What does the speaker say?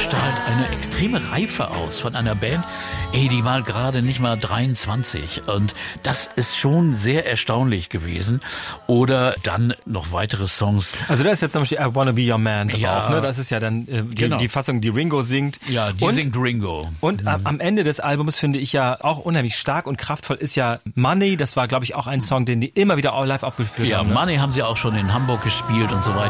strahlt eine extreme Reife aus von einer Band. Die war gerade nicht mal 23 und das ist schon sehr erstaunlich gewesen. Oder dann noch weitere Songs. Also da ist jetzt zum Beispiel I Wanna Be Your Man drauf, ne? Das ist ja dann die Fassung, die Ringo singt. Ja, die singt Ringo. Und am Ende des Albums finde ich ja auch unheimlich stark und kraftvoll ist ja Money. Das war, glaube ich, auch ein Song, den die immer wieder live aufgeführt haben. Ja, Money haben sie auch schon in Hamburg gespielt und so weiter.